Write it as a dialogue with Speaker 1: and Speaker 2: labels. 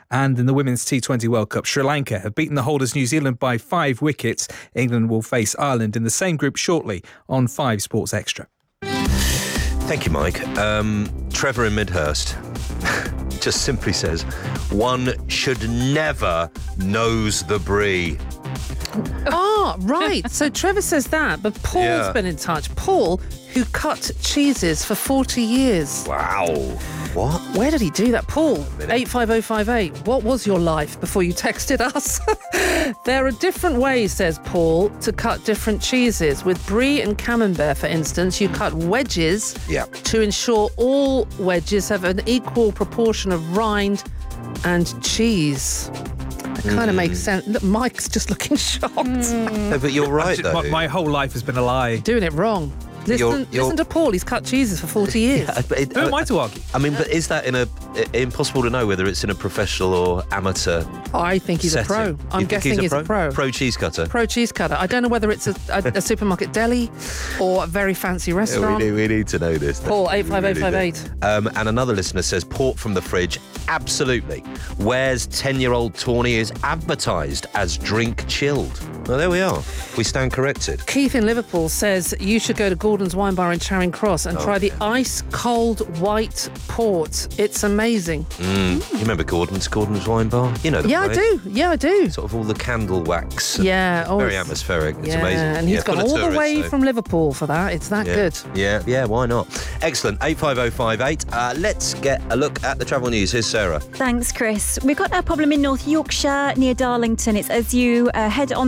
Speaker 1: And in the Women's T20 World Cup, Sri Lanka have beaten the holders New Zealand by 5 wickets. England will face Ireland in the same group shortly on 5 Sports Extra.
Speaker 2: Thank you, Mike. Trevor in Midhurst just simply says, one should never nose the brie.
Speaker 3: Oh, right. So Trevor says that, but Paul's been in touch. Paul, who cut cheeses for 40 years.
Speaker 2: Wow. What?
Speaker 3: Where did he do that? Paul, 85058. What was your life before you texted us? There are different ways, says Paul, to cut different cheeses. With brie and camembert, for instance, you cut wedges to ensure all wedges have an equal proportion of rind and cheese. It kind of makes sense. Look, Mike's just looking shocked.
Speaker 2: No, but you're right, though.
Speaker 1: My whole life has been a lie.
Speaker 3: Doing it wrong. Listen to Paul. He's cut cheeses for 40 years.
Speaker 1: Who am I to argue?
Speaker 2: I mean, but is that impossible to know whether it's in a professional or amateur
Speaker 3: I think he's
Speaker 2: setting?
Speaker 3: a pro. I'm guessing he's a pro.
Speaker 2: Pro cheese cutter?
Speaker 3: Pro cheese cutter. I don't know whether it's a supermarket deli or a very fancy restaurant.
Speaker 2: We need to know this.
Speaker 3: Paul, 85058.
Speaker 2: And another listener says, port from the fridge. Absolutely. Where's 10-year-old Tawny is advertised as drink chilled. Well, there we are. We stand corrected.
Speaker 3: Keith in Liverpool says you should go to Gordon's Wine Bar in Charing Cross and try the ice-cold white port. It's amazing.
Speaker 2: You remember Gordon's Wine Bar? You know the place.
Speaker 3: Yeah, I do.
Speaker 2: Sort of all the candle wax.
Speaker 3: Yeah.
Speaker 2: Very atmospheric. It's
Speaker 3: yeah,
Speaker 2: amazing.
Speaker 3: And he's gone all the way
Speaker 2: so.
Speaker 3: from Liverpool for that. It's that good.
Speaker 2: Yeah, why not? Excellent. 85058. Let's get a look at the travel news. Here's Sarah.
Speaker 4: Thanks, Chris. We've got a problem in North Yorkshire near Darlington. It's as you head on